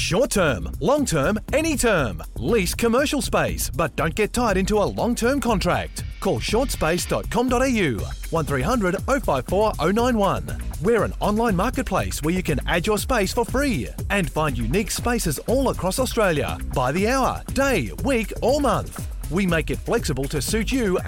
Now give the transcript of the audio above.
Short term, long term, any term. Lease commercial space, but don't get tied into a long-term contract. Call shortspace.com.au 1300 054 091. We're an online marketplace where you can add your space for free and find unique spaces all across Australia by the hour, day, week or month. We make it flexible to suit you